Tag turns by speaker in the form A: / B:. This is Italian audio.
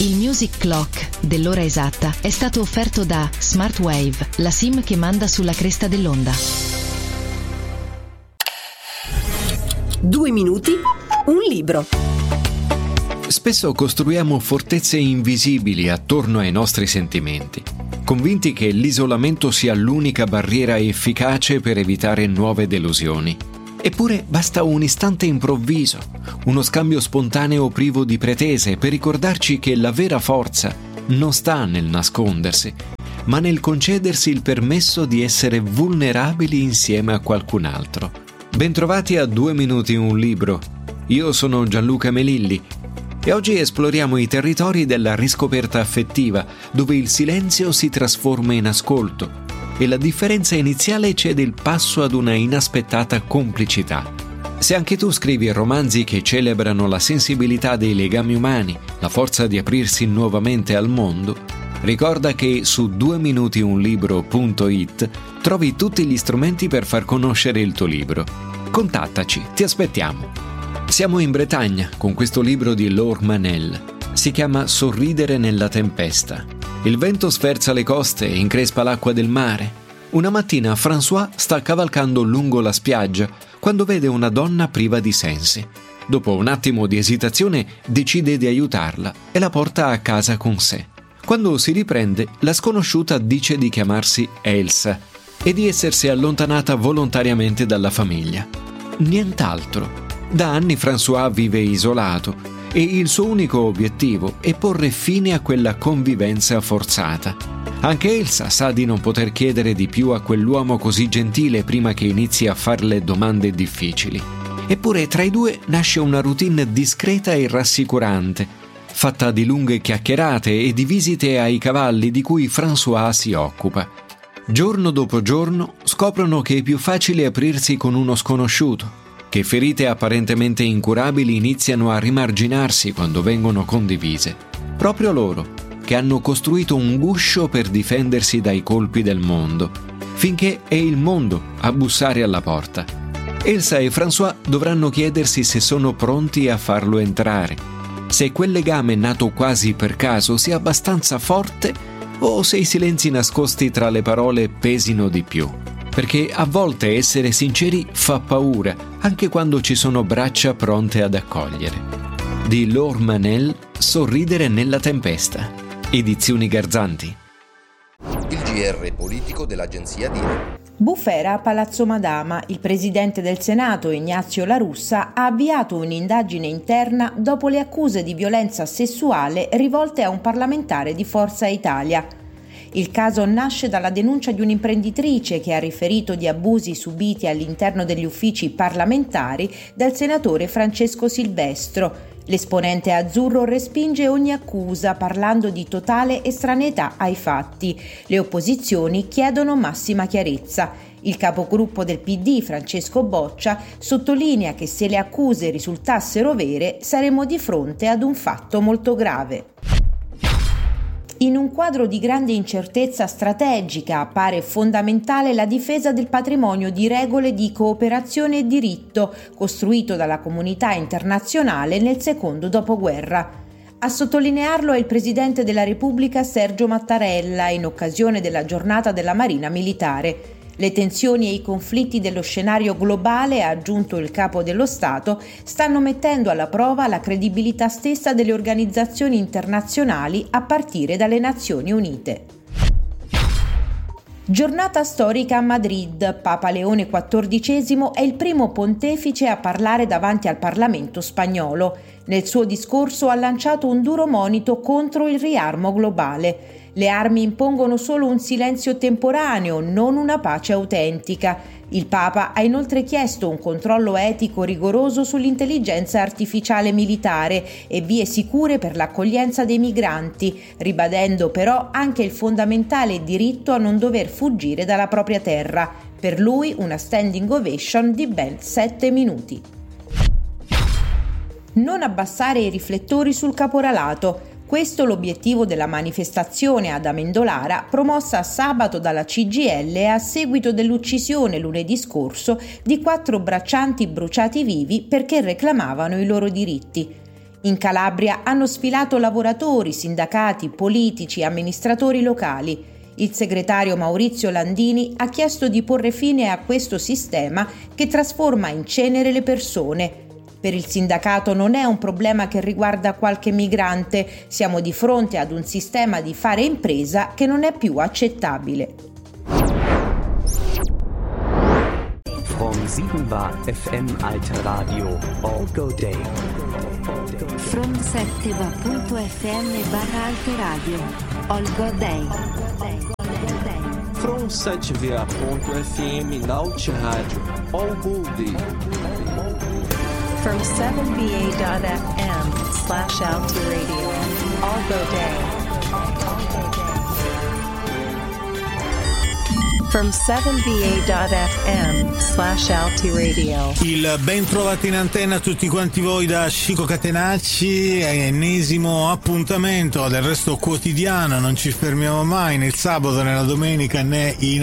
A: Il Music Clock dell'ora esatta è stato offerto da Smartwave, la SIM che manda sulla cresta dell'onda.
B: 2 minuti, un libro.
C: Spesso costruiamo fortezze invisibili attorno ai nostri sentimenti, convinti che l'isolamento sia l'unica barriera efficace per evitare nuove delusioni. Eppure basta un istante improvviso, uno scambio spontaneo privo di pretese per ricordarci che la vera forza non sta nel nascondersi, ma nel concedersi il permesso di essere vulnerabili insieme a qualcun altro. Bentrovati a 2 minuti un libro. Io sono Gianluca Melilli e oggi esploriamo i territori della riscoperta affettiva, dove il silenzio si trasforma in ascolto e la differenza iniziale cede il passo ad una inaspettata complicità. Se anche tu scrivi romanzi che celebrano la sensibilità dei legami umani, la forza di aprirsi nuovamente al mondo, ricorda che su 2minutiunlibro.it trovi tutti gli strumenti per far conoscere il tuo libro. Contattaci, ti aspettiamo. Siamo in Bretagna con questo libro di Laure Manel. Si chiama Sorridere nella tempesta. Il vento sferza le coste e increspa l'acqua del mare. Una mattina François sta cavalcando lungo la spiaggia quando vede una donna priva di sensi. Dopo un attimo di esitazione decide di aiutarla e la porta a casa con sé. Quando si riprende, la sconosciuta dice di chiamarsi Elsa e di essersi allontanata volontariamente dalla famiglia. Nient'altro. Da anni François vive isolato e il suo unico obiettivo è porre fine a quella convivenza forzata. Anche Elsa sa di non poter chiedere di più a quell'uomo così gentile prima che inizi a farle domande difficili. Eppure tra i due nasce una routine discreta e rassicurante, fatta di lunghe chiacchierate e di visite ai cavalli di cui François si occupa. Giorno dopo giorno scoprono che è più facile aprirsi con uno sconosciuto, che ferite apparentemente incurabili iniziano a rimarginarsi quando vengono condivise. Proprio loro, che hanno costruito un guscio per difendersi dai colpi del mondo, finché è il mondo a bussare alla porta. Elsa e François dovranno chiedersi se sono pronti a farlo entrare, se quel legame nato quasi per caso sia abbastanza forte o se i silenzi nascosti tra le parole pesino di più. Perché a volte essere sinceri fa paura, anche quando ci sono braccia pronte ad accogliere. Di Laure Manel, Sorridere nella tempesta. Edizioni Garzanti.
D: Il GR politico dell'agenzia DIRE.
E: Bufera a Palazzo Madama. Il presidente del Senato, Ignazio La Russa, ha avviato un'indagine interna dopo le accuse di violenza sessuale rivolte a un parlamentare di Forza Italia. Il caso nasce dalla denuncia di un'imprenditrice che ha riferito di abusi subiti all'interno degli uffici parlamentari dal senatore Francesco Silvestro. L'esponente azzurro respinge ogni accusa parlando di totale estraneità ai fatti. Le opposizioni chiedono massima chiarezza. Il capogruppo del PD, Francesco Boccia, sottolinea che se le accuse risultassero vere saremmo di fronte ad un fatto molto grave. In un quadro di grande incertezza strategica appare fondamentale la difesa del patrimonio di regole di cooperazione e diritto costruito dalla comunità internazionale nel secondo dopoguerra. A sottolinearlo è il Presidente della Repubblica Sergio Mattarella in occasione della giornata della Marina Militare. Le tensioni e i conflitti dello scenario globale, ha aggiunto il capo dello Stato, stanno mettendo alla prova la credibilità stessa delle organizzazioni internazionali a partire dalle Nazioni Unite. Giornata storica a Madrid. Papa Leone XIV è il primo pontefice a parlare davanti al Parlamento spagnolo. Nel suo discorso ha lanciato un duro monito contro il riarmo globale. Le armi impongono solo un silenzio temporaneo, non una pace autentica. Il Papa ha inoltre chiesto un controllo etico rigoroso sull'intelligenza artificiale militare e vie sicure per l'accoglienza dei migranti, ribadendo però anche il fondamentale diritto a non dover fuggire dalla propria terra. Per lui una standing ovation di ben 7 minuti. Non abbassare i riflettori sul caporalato. Questo l'obiettivo della manifestazione ad Amendolara promossa sabato dalla CGIL a seguito dell'uccisione lunedì scorso di 4 braccianti bruciati vivi perché reclamavano i loro diritti. In Calabria hanno sfilato lavoratori, sindacati, politici, amministratori locali. Il segretario Maurizio Landini ha chiesto di porre fine a questo sistema che trasforma in cenere le persone. Per il sindacato non è un problema che riguarda qualche migrante, siamo di fronte ad un sistema di fare impresa che non è più accettabile.
F: From 7 Bar FM Alter Radio, all go day.
G: From 7va.fm Alter Radio, all go day.
F: From 7va.fm Alter Radio, all go day.
H: From 7va.fm/Alter Radio, all go day. From 7va.fm/Alti Radio.
I: Il ben trovati in antenna a tutti quanti voi da Chico Catenacci, ennesimo appuntamento del Resto Quotidiano, non ci fermiamo mai, nel sabato, nella domenica né in